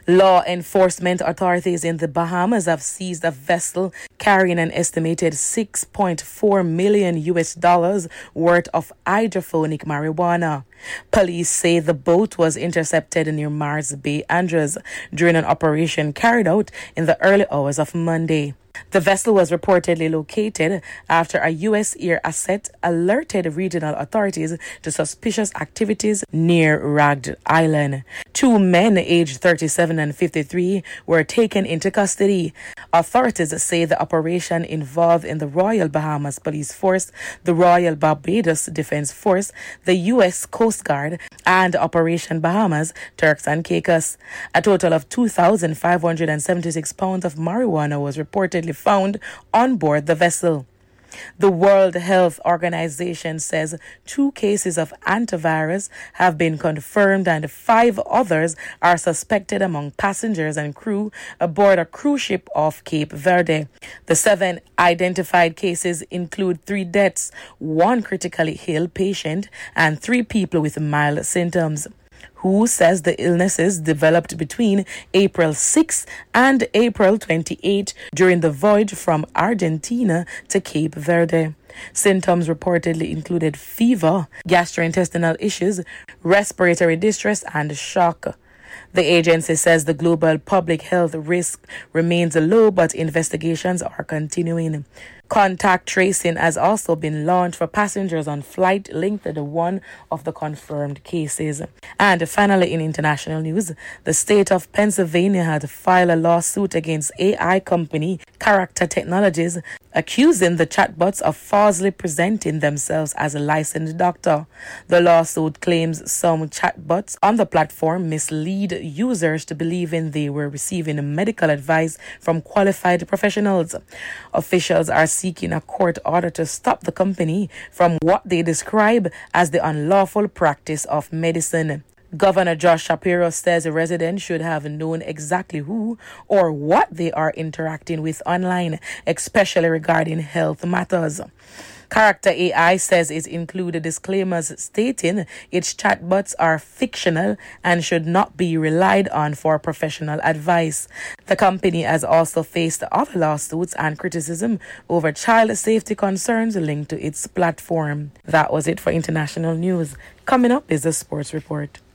Law enforcement authorities in the Bahamas have seized a vessel carrying an estimated $6.4 million worth of hydroponic marijuana. Police say the boat was intercepted near Mars Bay, Andros, during an operation carried out in the early hours of Monday. The vessel was reportedly located after a U.S. air asset alerted regional authorities to suspicious activities near Ragged Island. 2 men aged 37 and 53 were taken into custody. Authorities say the operation involved in the Royal Bahamas Police Force, the Royal Barbados Defense Force, the U.S. Coast Guard, and Operation Bahamas, Turks and Caicos. A total of 2,576 pounds of marijuana was reportedly found on board the vessel. The World Health Organization says 2 cases of antivirus have been confirmed and 5 others are suspected among passengers and crew aboard a cruise ship off Cape Verde. The 7 identified cases include 3 deaths, 1 critically ill patient, and 3 people with mild symptoms. WHO says the illnesses developed between April 6 and April 28 during the voyage from Argentina to Cape Verde. Symptoms reportedly included fever, gastrointestinal issues, respiratory distress, and shock. The agency says the global public health risk remains low, but investigations are continuing. Contact tracing has also been launched for passengers on flight linked to one of the confirmed cases. And finally, in international news, the state of Pennsylvania had filed a lawsuit against AI company Character Technologies, accusing the chatbots of falsely presenting themselves as a licensed doctor. The lawsuit claims some chatbots on the platform mislead users to believing they were receiving medical advice from qualified professionals. Officials are seeking a court order to stop the company from what they describe as the unlawful practice of medicine. Governor Josh Shapiro says residents should have known exactly who or what they are interacting with online, especially regarding health matters. Character AI says it included disclaimers stating its chatbots are fictional and should not be relied on for professional advice. The company has also faced other lawsuits and criticism over child safety concerns linked to its platform. That was it for international news. Coming up is the sports report.